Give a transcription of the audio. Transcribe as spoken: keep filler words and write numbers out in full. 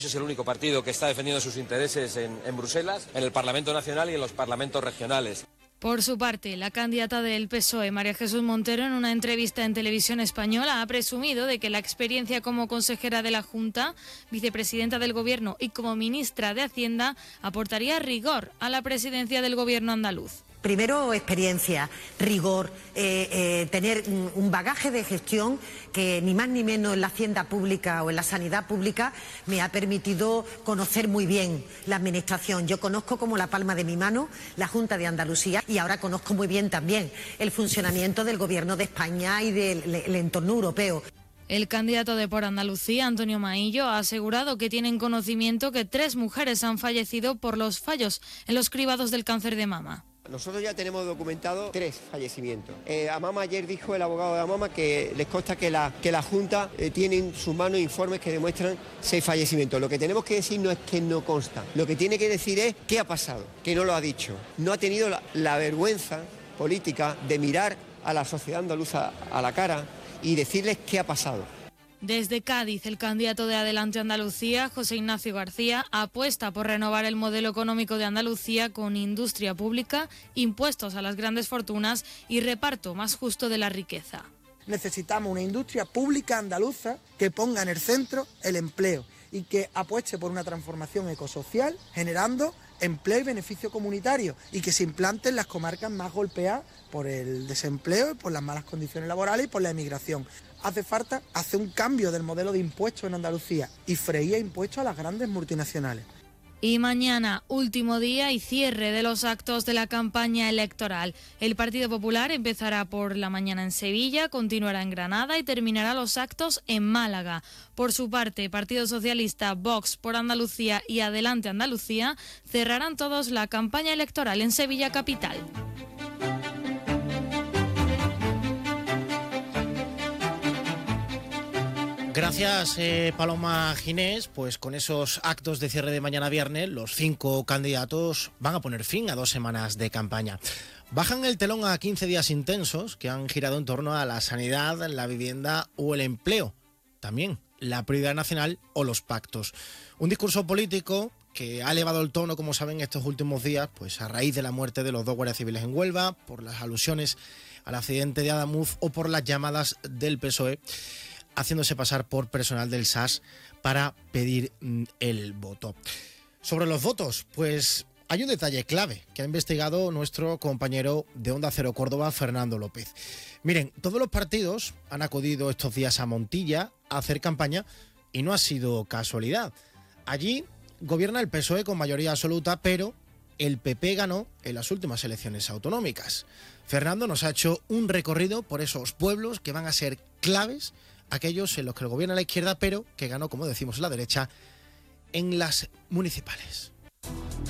Es el único partido que está defendiendo sus intereses en, en Bruselas, en el Parlamento Nacional y en los parlamentos regionales. Por su parte, la candidata del P S O E, María Jesús Montero, en una entrevista en Televisión Española, ha presumido de que la experiencia como consejera de la Junta, vicepresidenta del Gobierno y como ministra de Hacienda aportaría rigor a la presidencia del Gobierno andaluz. Primero, experiencia, rigor, eh, eh, tener un bagaje de gestión que ni más ni menos en la hacienda pública o en la sanidad pública me ha permitido conocer muy bien la administración. Yo conozco como la palma de mi mano la Junta de Andalucía y ahora conozco muy bien también el funcionamiento del Gobierno de España y del el entorno europeo. El candidato de Por Andalucía, Antonio Maillo, ha asegurado que tienen conocimiento que tres mujeres han fallecido por los fallos en los cribados del cáncer de mama. Nosotros ya tenemos documentado tres fallecimientos. Eh, a Mama ayer dijo el abogado de Mama que les consta que la, que la Junta eh, tiene en sus manos informes que demuestran seis fallecimientos. Lo que tenemos que decir no es que no consta. Lo que tiene que decir es qué ha pasado, que no lo ha dicho. No ha tenido la, la vergüenza política de mirar a la sociedad andaluza a la cara y decirles qué ha pasado. Desde Cádiz, el candidato de Adelante Andalucía, José Ignacio García, apuesta por renovar el modelo económico de Andalucía con industria pública, impuestos a las grandes fortunas y reparto más justo de la riqueza. Necesitamos una industria pública andaluza que ponga en el centro el empleo y que apueste por una transformación ecosocial, generando empleo y beneficio comunitario, y que se implante en las comarcas más golpeadas por el desempleo, por las malas condiciones laborales y por la emigración. Hace falta hacer un cambio del modelo de impuestos en Andalucía y freír impuestos a las grandes multinacionales. Y mañana, último día y cierre de los actos de la campaña electoral. El Partido Popular empezará por la mañana en Sevilla, continuará en Granada y terminará los actos en Málaga. Por su parte, Partido Socialista, Vox, Por Andalucía y Adelante Andalucía cerrarán todos la campaña electoral en Sevilla capital. Gracias, eh, Paloma Ginés. Pues con esos actos de cierre de mañana viernes, los cinco candidatos van a poner fin a dos semanas de campaña. Bajan el telón a quince días intensos que han girado en torno a la sanidad, la vivienda o el empleo. También la prioridad nacional o los pactos. Un discurso político que ha elevado el tono, como saben, estos últimos días, pues a raíz de la muerte de los dos guardias civiles en Huelva, por las alusiones al accidente de Adamuz o por las llamadas del P S O E, haciéndose pasar por personal del S A S para pedir mm, el voto. Sobre los votos, pues hay un detalle clave que ha investigado nuestro compañero de Onda Cero Córdoba, Fernando López. Miren, todos los partidos han acudido estos días a Montilla a hacer campaña y no ha sido casualidad. Allí gobierna el P S O E con mayoría absoluta, pero el P P ganó en las últimas elecciones autonómicas. Fernando nos ha hecho un recorrido por esos pueblos que van a ser claves, aquellos en los que gobierna la izquierda, pero que ganó, como decimos, la derecha en las municipales.